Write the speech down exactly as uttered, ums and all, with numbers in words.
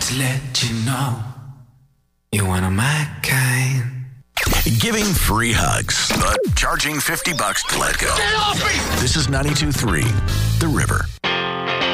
to let you know you're one of my kind. Giving free hugs, but charging fifty bucks to let go. Get off me! This is ninety-two point three, The River.